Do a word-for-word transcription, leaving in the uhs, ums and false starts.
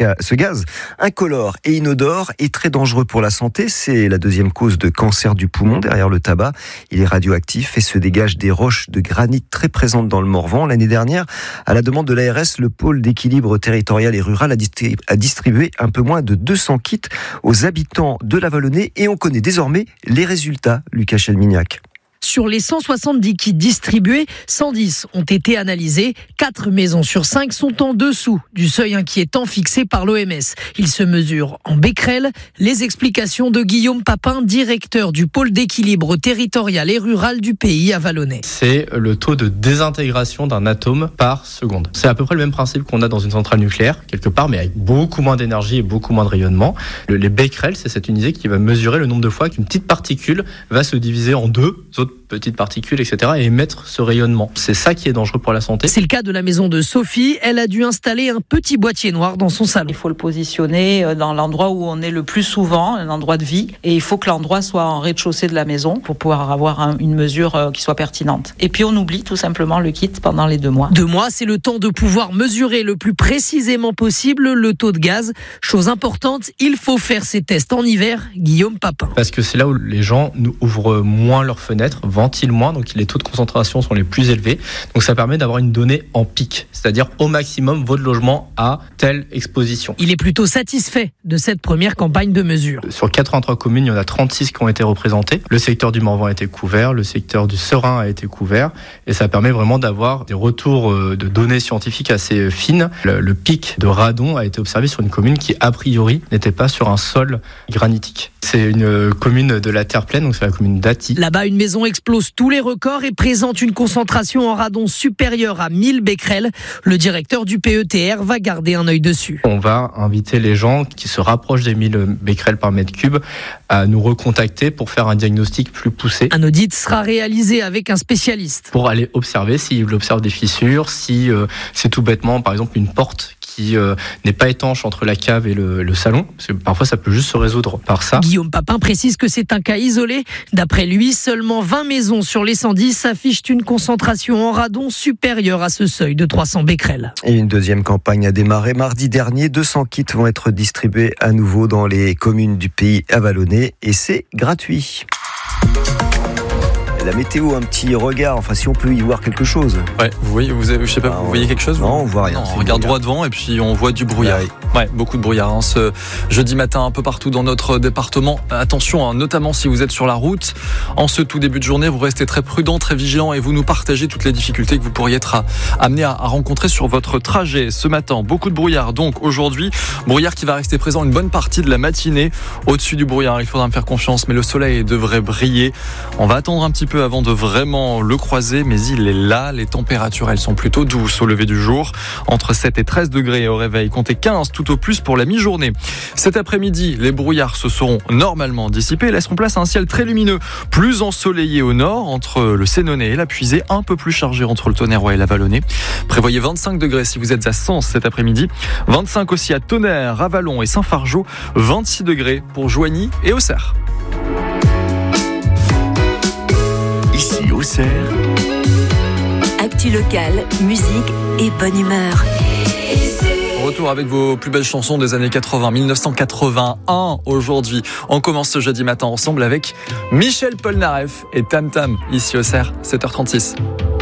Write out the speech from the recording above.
ca- ce gaz incolore et inodore est très dangereux pour la santé. C'est la deuxième cause de cancer du poumon derrière le tabac. Il est radioactif et se dégage des roches de granit très présentes dans le Morvan. L'année dernière, à la demande de l'A R S, le pôle d'équilibre territorial et rural a, distri- a distribué un peu moins de deux cents kits aux habitants de la Vallonnée et on connaît désormais les résultats, Lucas Chelmignac. Sur les cent soixante-dix kits distribués, cent dix ont été analysés. quatre maisons sur cinq sont en dessous du seuil inquiétant fixé par l'O M S. Ils se mesurent en becquerel. Les explications de Guillaume Papin, directeur du pôle d'équilibre territorial et rural du pays à Vallonnée. C'est le taux de désintégration d'un atome par seconde. C'est à peu près le même principe qu'on a dans une centrale nucléaire, quelque part, mais avec beaucoup moins d'énergie et beaucoup moins de rayonnement. Le, les becquerels, c'est cette unité qui va mesurer le nombre de fois qu'une petite particule va se diviser en deux autres petites particules, et cetera, et émettre ce rayonnement. C'est ça qui est dangereux pour la santé. C'est le cas de la maison de Sophie. Elle a dû installer un petit boîtier noir dans son salon. Il faut le positionner dans l'endroit où on est le plus souvent, un endroit de vie. Et il faut que l'endroit soit en rez-de-chaussée de la maison pour pouvoir avoir un, une mesure qui soit pertinente. Et puis on oublie tout simplement le kit pendant les deux mois. Deux mois, c'est le temps de pouvoir mesurer le plus précisément possible le taux de gaz. Chose importante, il faut faire ces tests en hiver. Guillaume Papin. Parce que c'est là où les gens nous ouvrent moins leurs fenêtres, ventilent moins, donc les taux de concentration sont les plus élevés. Donc ça permet d'avoir une donnée en pic, c'est-à-dire au maximum votre logement à telle exposition. Il est plutôt satisfait de cette première campagne de mesure. Sur quatre-vingt-trois communes, il y en a trente-six qui ont été représentées. Le secteur du Morvan a été couvert, le secteur du Serein a été couvert, et ça permet vraiment d'avoir des retours de données scientifiques assez fines. Le, le pic de radon a été observé sur une commune qui, a priori, n'était pas sur un sol granitique. C'est une commune de la terre pleine, donc c'est la commune d'Atti. Là-bas, une maison explose tous les records et présente une concentration en radon supérieure à mille becquerels. Le directeur du P E T R va garder un œil dessus. On va inviter les gens qui se rapprochent des mille becquerels par mètre cube à nous recontacter pour faire un diagnostic plus poussé. Un audit sera réalisé avec un spécialiste. Pour aller observer s'il observe des fissures, si euh, c'est tout bêtement, par exemple, une porte qui euh, n'est pas étanche entre la cave et le, le salon, parce que parfois ça peut juste se résoudre par ça. Guillaume Papin précise que c'est un cas isolé. D'après lui, seulement vingt maisons sur les cent dix affichent une concentration en radon supérieure à ce seuil de trois cents becquerels. Et une deuxième campagne a démarré mardi dernier. deux cents kits vont être distribués à nouveau dans les communes du pays à Vallonnée et c'est gratuit. La météo, un petit regard, enfin si on peut y voir quelque chose. Ouais, vous voyez, vous avez, je sais pas, Ah, vous voyez quelque chose? Non, vous on voit rien. Non, on regarde droit devant et puis on voit du brouillard. Ouais. Ouais, beaucoup de brouillard. Hein, ce jeudi matin, un peu partout dans notre département. Attention, hein, notamment si vous êtes sur la route. En ce tout début de journée, vous restez très prudent, très vigilant et vous nous partagez toutes les difficultés que vous pourriez être à, amené à, à rencontrer sur votre trajet. Ce matin, beaucoup de brouillard. Donc aujourd'hui, brouillard qui va rester présent une bonne partie de la matinée. Au-dessus du brouillard, il faudra me faire confiance, mais le soleil devrait briller. On va attendre un petit peu avant de vraiment le croiser, mais il est là. Les températures, elles sont plutôt douces au lever du jour. Entre sept et treize degrés au réveil. Comptez quinze tout au plus pour la mi-journée. Cet après-midi, les brouillards se seront normalement dissipés et laisseront place à un ciel très lumineux, plus ensoleillé au nord, entre le Sénonais et la Puisée, un peu plus chargé entre le Tonnerrois et la Vallonnée. Prévoyez vingt-cinq degrés si vous êtes à Sens cet après-midi, vingt-cinq aussi à Tonnerre, Avallon et Saint-Fargeau, vingt-six degrés pour Joigny et Auxerre. Ici Auxerre. Actu locale, musique et bonne humeur. Retour avec vos plus belles chansons des années quatre-vingts, dix-neuf cent quatre-vingt-un aujourd'hui. On commence ce jeudi matin ensemble avec Michel Polnareff et Tam Tam, ici Auxerre, sept heures trente-six.